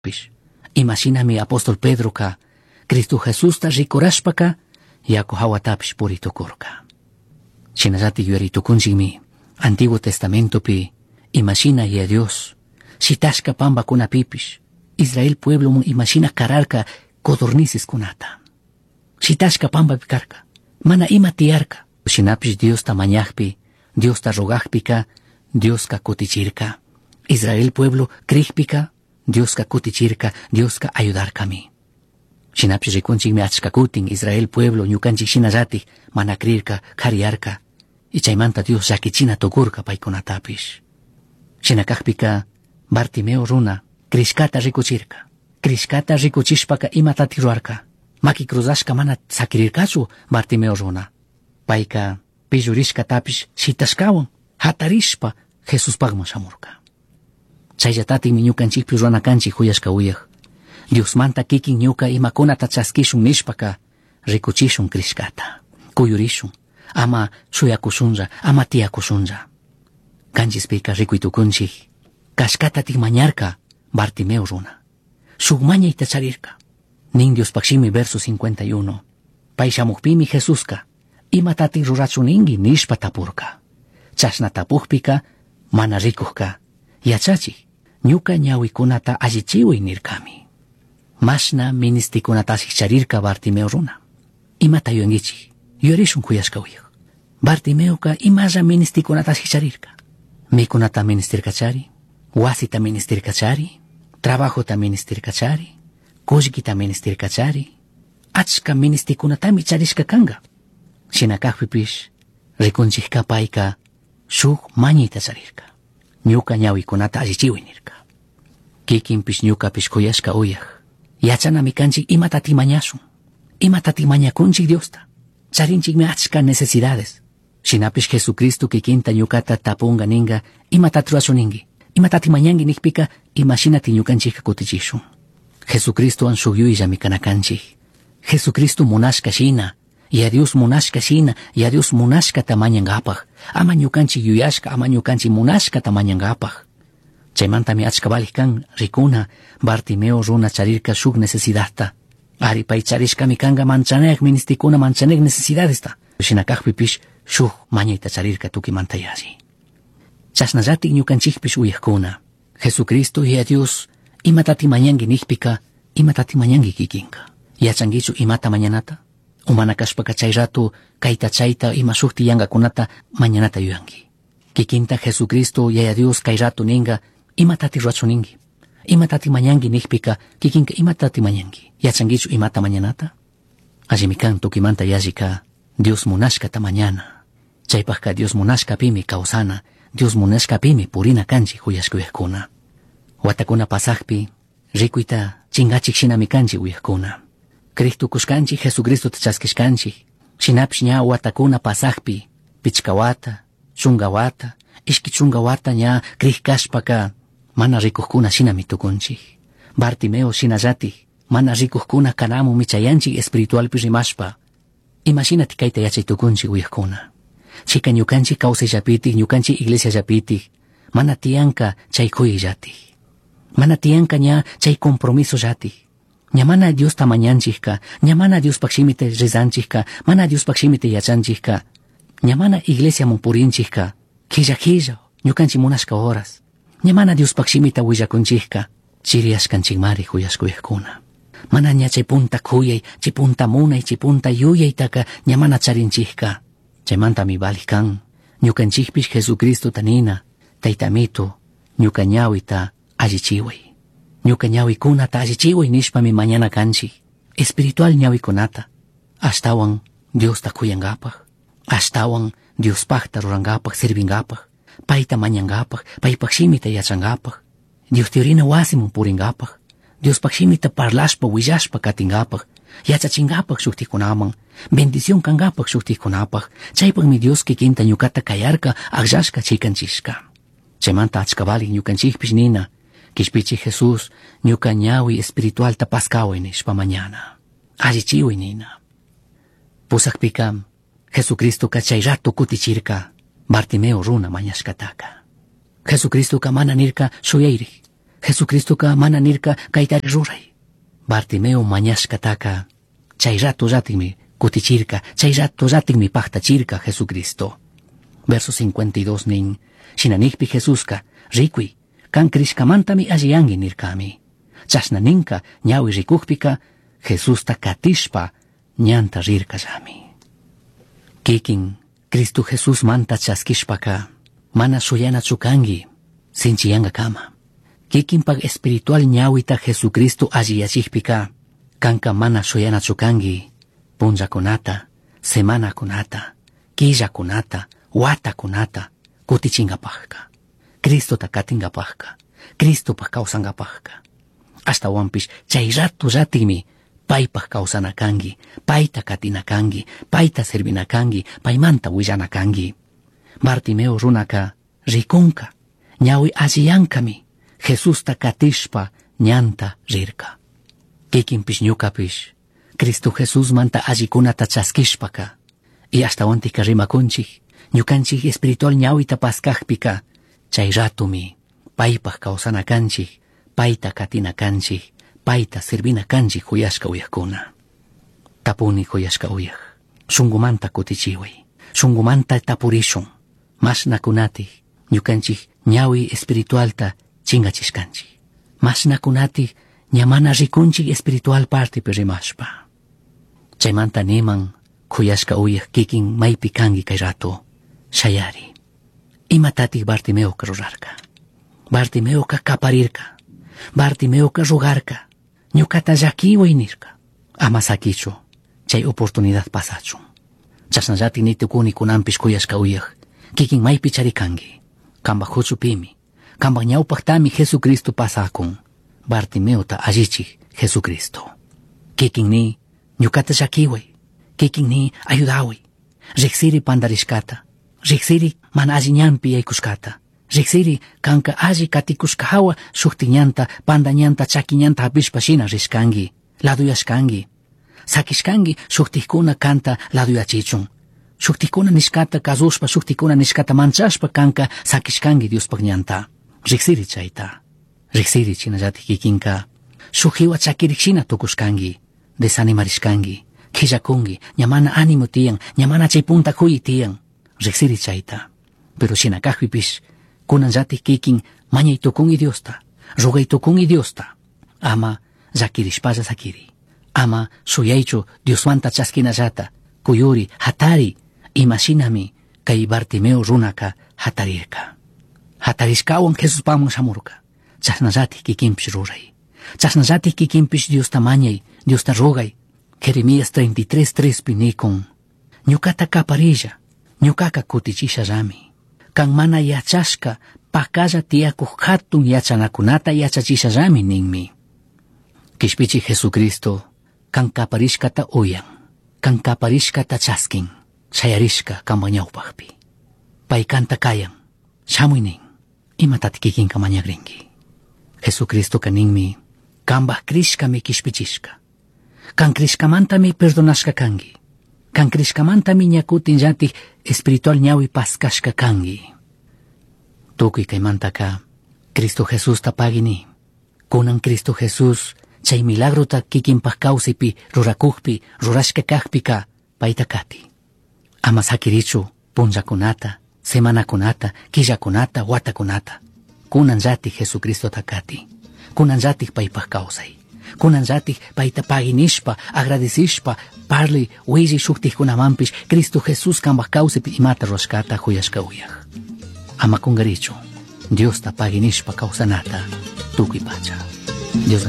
pish. Imagina mi apóstol Pedro ka, Cristo Jesús ta ricorashpa ka, yaku hawatapish puritukurka. Shinazati yuaritukunchik mi, Antiguo Testamento pi, imagina y a Dios, shitashka pamba kunapipish, Israel pueblo mun imagina kararka codornices kunata. Shitashka pamba pikarka, mana ima tiarka. Shinapish Dios ta mañajpi, Dios ta rogajpika, Dios ka kutichirka. Israel pueblo krikpika, Dios ka kutichirka, Dios ka ayudarka mi. Shinapish rikunchik mi achkakutin, Israel pueblo ñukanchik shinazati, mana krirka, kariarka. Y chaymanta Dios yakichina tokurka paikunatapish. Shinakajpika, Bartimeo runa, krishkata rikuchirka. Krishkata rikuchishpaka imatati ruarka. Maki cruzashka mana sakirirkachu Bartimeo runa. Paika pillurishka tapish shitashkawan, hatarishpa Jesús pagman shamurka. Chayllatati mi ñukanchikpi ruanakanchik huyashka uyaj. Dios manta kikin ñuka imakunata chaskishun nishpaka rikuchishun krishkata. Kuyurishun, ama shuyakushunja, ama tiyakushunja. Kanchispika rikuitukunchik, kashkata tikmañarka Bartimeo runa. Shukmaña itacharirka. Nin Dios pakshimi verso 51. Paishamukpimi Jesuska, imatati rurachuningi nishpa tapurka. Chashna tapukpika, mana rikuhka. Yachachi, ñuka ñawikunata allichiwi nirkami. Mashna ministikunatashik charirka Bartimeo runa. Imata yuangichi, yuarishun kuyashka uyaj. Bartimeoka imalla ministikunatashik charirka. Mikunata ministirkachari, wasita ministirkachari, trabajota ministirkachari, kushkita ministirkachari, achka ministikunatami charishka kanga. Shinakajpipish, rikunchikka paika, shuk mañita charirka. Ñuka ñawikunata allichiwi nirka. Kikinpish ñukapish kuyashka uyaj. Yachanami kanchik imatati mañashun. Imatati mañakunchik Diosta. Charinchikmi achka necesidades. Shinapish Jesucristo kikinta ñukata tapunga ninga imatati ruachuningi. Imatati mañangi nikpika imashinati ñukanchikka kutichishun. Jesucristo an shukyuyllami kanakanchik. Jesucristo munashka shina. Y a Dios munashka shina, y a Dios munashka tamañangapaj. Ama ñukanchik yuyashka, ama ñukanchik munashka tamañangapaj. Chaymantami achka balik kan rikuna Bartimeo runa charirka shuk necesidadta. Ari pay charishkami kanga manchanek ministikuna manchanek necesidadesta. Shinakajpipish shuk mañayta charirka tukimanta yasi. Chasnallatik ñukanchikpish uyajkuna. Jesucristo y a Dios imatati mañangi nikpika, imatati mañangi kikinka. Yachangichu imata mañanata. Umana kashpaka chay rato kaita chayta ima shukti yangakunata mañanata yuyangi. Kikinta Jesucristo y a Dios kay rato ninga imatati ruachuningi. Imatati mañangi nikpika kikinka imatati mañangi. Yachangichu imata mañanata. Allimikan tukimanta yasika Dios munashkata mañana. Chaypajka Dios munashka pimi kausana. Dios munashka pimi purina kanchi huyashkuyajkuna. Watakuna pasajpi rikuita chingachik shinami kanchi uyajkuna. Cristo kushkanchi Jesucristo tachaskishkanchi. Shinapish ña watakuna pasajpi pichkawata, chungawata, ishki chungawata ña krikashpaka mana rikuhkuna shinami tukunchi. Bartimeo shinallati mana rikuhkuna kanamu michayanchi espiritualpi rimashpa. Imashinati kayta yachay tukunchi uyajkuna. Chika ñukanchi kawsayllapitik, ñukanchi iglesiallapitik, mana tiyanka chay kuyllatik. Mana tiyanka ña chay compromiso llatik. Ñamana Dios tamañanchikka, ñamana Dios pakshimite rizanchikka, mana Dios pakshimite yachanchikka, ñamana iglesia munpurinchikka, killa, ñukanchi munashka horas. Ñamana Dios pakshimita willakunchikka, chiriashkanchikmari huyashkuyajkuna. Mana ña chay punta kuyay, chay punta munay, chay punta yuyaytaka ñamana charinchikka. Chaymanta mi balikan, ñukanchikpish Jesucristo tanina, taytamito, ñuka ñawita allichiway. Ñuka ñawikunata allichiway nishpami mañana kanchi. Espiritual ñawikunata. Ashtawan Dios ta kuyangapaj. Ashtawan Dios pajta rurangapaj, servingapaj. Payta mañangapaj, pay pakshimita yachangapaj. Dios teorina wasimun puringapaj. Dios pakshimita parlashpa willashpa katingapaj. Yachachingapaj shuktikunamang. Bendición kangapaj shuktikunapaj. Chaypaj mi Dios kikinta ñukata kayarka agllashka chaykanchishka. Chaymanta achkabalik ñukanchikpish nina. Kishpichi Jesús, ñuka ñawi espiritual tapaskaway nishpa mañana. Allichiway nina. Pusakpikam, Jesucristo ka chay rato kutichirka, Bartimeo runa mañashkataka. Jesucristo ka mana nirka shuyayrik. Jesucristo ka mana nirka kaytari ruray. Bartimeo mañashkataka chay rato ratinmi kutichirka, chay rato ratinmi paktachirka Jesucristo. Verso 52 nin, shinanigpi Jesuska, rikuy, kan krishkamantami alliangi nirkami. Chasna ninka, ñawi rikukpika, Jesusta katishpa, ñanta rirkallami. Kikin, Cristo Jesus manta chaskishpaka, mana suyana chukangi, sinchiyanga kama. Kikin pag espiritual ñawita Jesucristo alliyachikpika, kanka mana suyana chukangi, punjakunata, semanakunata, killakunata, watakunata, kutichingapajka. Cristo takatingapajka, Cristo pa kausangapajka. Hasta wampish chay rato ratimi, paypaj kausanakangi, payta katinakangi, payta servinakangi, paymanta willanakangi. Bartimeo runaka, rikunka, ñawi alliyankami, Jesusta katishpa, ñanta rirka. Kikinpish ñukapish, Cristo Jesus manta allikunata chaskishpaka, y hasta wantika rimakunchik, ñukanchik espiritual ñawita paskajpika, chay ratumi, paypaj kausanakanchik, payta katinakanchik, payta servinakanchik huyashka uyakuna. Tapuni huyashka uyak, shungumanta kutichiway, shungumanta tapurishun, mashnakunati, ñukanchik ñawi espiritualta chingachishkanchik. Mashnakunati, ñamana rikunchik espiritual parte perimashpa. Chaymanta neman, huyashka uyak kikin maypi kangi kay rato, shayari. Imatatik Bartimeo ka rurarka, Bartimeo ka kaparirka, Bartimeo ka rogarka, ñukata llakiway nirka. Ama sakichu, chay oportunidad pasachun. Chasnallati nitukuni kunampish kuyashka uyak, kikin maypi charikangi, kambak huchupimi, kambak ñawpaktami Jesucristo pasakun, Bartimeo ta allichik Jesucristo. Kikin ni, ñukata llakiway, kikin ni ayudaway, riksiri pandarishkata, riksiri mana alli ñampi yaykushkata, riksiri kanka alli katikushkahawa shuktiñanta, pandañanta, chakiñanta hapishpa shina rishkangi, laduyashkangi, sakishkangi shuktikuna kanta laduyachichun, shuktikuna nishkata kazushpa, shuktikuna nishkata manchashpa kanka sakishkangi Diospag ñanta, riksiri chayta, riksiri chinallati kikinka, shukhiwa chakirikshina tukushkangi, desanimarishkangi, killakungi, ñamana ánimo tiyan, ñamana chay punta kuyi tiyan, riksiri chayta. Pero shinakajpipish, kunanllati kikin mañay tukungi Diosta, rogay tukungi Diosta, ama llakirishpalla sakiri, ama suyaychu Diosmanta chaskinallata, kuyuri, hatari, imashinami kay Bartimeo runaka hatarirka. Hatarishkawan Jesus paman shamurka, chasnallati kikinpish ruray, chasnallati kikinpish Diosta mañay, Diosta rogay. Jeremías 33:3 nikun, ñukata kaparilla, ñukaka kutichisha rami, kan mana yachashka pakalla tiyakuq hatun yachanakunata yachachisha rami ninmi. Kishpichi Jesucristo, kan kaparishkata uyan, kan kaparishkata chaskin, shayarishka kanpak ñawpajpi. Pay kanta kayan, shamuy nin, imatati kikinka mañagrinki. Jesucristo kaninmi, kanpak krishkami kishpichishka. Kan krishkamantami perdonashka kangi, kan krishkamantami ñakutin llati espiritual ñawi paskashka kangi. Tukuy kaymantaka, Cristo Jesus tapagini, kunan Cristo Jesus chay milagrota kikinpaj kawsipi rurakukpi rurashka kajpika payta kati. Ama sakirichu punllakunata, semanakunata, killakunata, watakunata, kunan llati Jesucristo takati, kunan llati paypaj kawsay. Kunanllatik payta paginishpa, agradecishpa, parli, willi shuktikkunamampish, Cristo Jesus kanpak kawsipi imata rurashkata huyashka uyaq. Ama kungarichu, Diosta paginishpa kawsanata, tukuy pacha. Dios